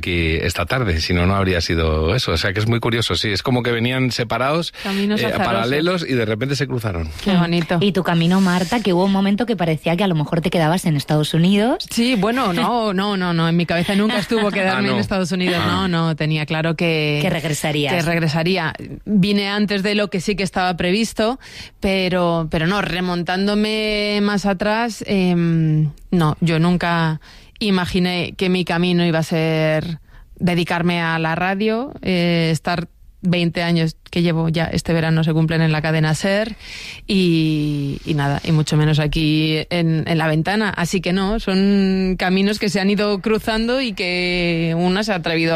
aquí esta tarde, si no, no habría sido eso. O sea que es muy curioso, sí. Es como que venían separados, paralelos, y de repente se cruzaron. Qué bonito. Y tu camino, Marta, que hubo un momento que parecía que a lo mejor te quedabas en Estados Unidos. Sí, bueno, no. En mi cabeza nunca estuvo quedarme en Estados Unidos. No, tenía claro que regresarías. Que regresaría. Vine antes de lo que sí que estaba previsto, pero no, remontándome más atrás, no, yo nunca imaginé que mi camino iba a ser dedicarme a la radio, estar 20 años que llevo ya este verano se cumplen en la cadena SER y nada, y mucho menos aquí en La Ventana. Así que no, son caminos que se han ido cruzando y que una se ha atrevido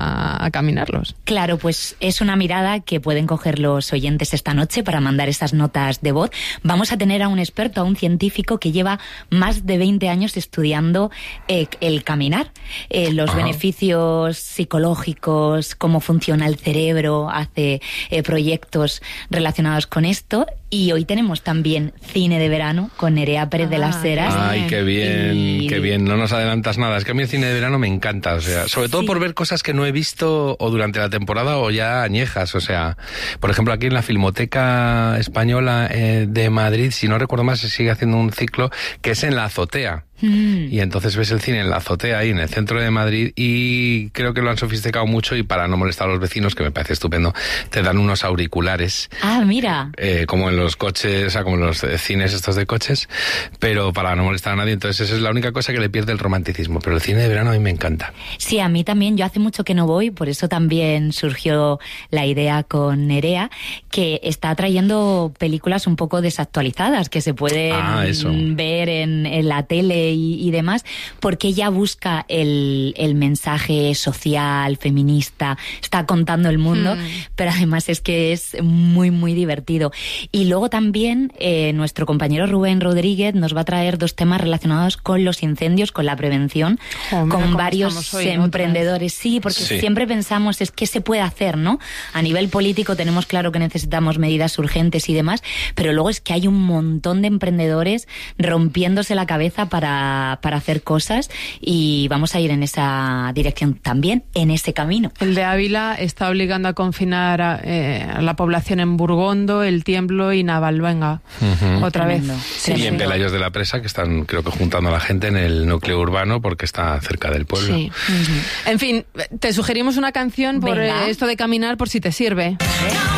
a caminarlos. Claro, pues es una mirada que pueden coger los oyentes esta noche para mandar esas notas de voz. Vamos a tener a un experto, a un científico que lleva más de 20 años estudiando el caminar, los beneficios psicológicos, cómo funciona el cerebro, hace proyectos relacionados con esto. Y hoy tenemos también cine de verano con Nerea Pérez de las Heras. Ay, qué bien, qué bien. No nos adelantas nada. Es que a mí el cine de verano me encanta. O sea, sobre todo por ver cosas que no he visto o durante la temporada o ya añejas. O sea, por ejemplo, aquí en la Filmoteca Española de Madrid, si no recuerdo mal, se sigue haciendo un ciclo que es en la azotea. Y entonces ves el cine en la azotea ahí en el centro de Madrid y creo que lo han sofisticado mucho y para no molestar a los vecinos, que me parece estupendo, te dan unos auriculares. Ah, mira. Como en los coches, o sea, como en los cines estos de coches, pero para no molestar a nadie. Entonces esa es la única cosa que le pierde el romanticismo, pero el cine de verano a mí me encanta. Sí, a mí también. Yo hace mucho que no voy, por eso también surgió la idea con Nerea, que está trayendo películas un poco desactualizadas, que se pueden ver en la tele y demás, porque ella busca el mensaje social, feminista, está contando el mundo, pero además es que es muy, muy divertido. Y luego también nuestro compañero Rubén Rodríguez nos va a traer 2 temas relacionados con los incendios, con la prevención, con varios emprendedores. Sí, porque siempre pensamos, es que se puede hacer, ¿no? A nivel político tenemos claro que necesitamos medidas urgentes y demás, pero luego es que hay un montón de emprendedores rompiéndose la cabeza para hacer cosas y vamos a ir en esa dirección también, en ese camino. El de Ávila está obligando a confinar a la población en Burgondo, El Tiemblo y Navalvenga. Otra Tremendo. vez. Sí, y en Pelayos de la Presa, que están creo que juntando a la gente en el núcleo urbano porque está cerca del pueblo. Sí. En fin, te sugerimos una canción por esto de caminar por si te sirve.